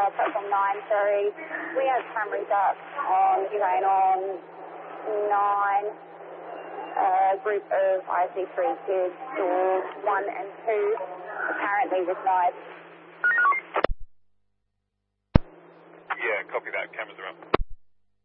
platform 9, sorry. We have primary ducks on train on 9, group of IC3 kids, doors 1 and 2, apparently with knives.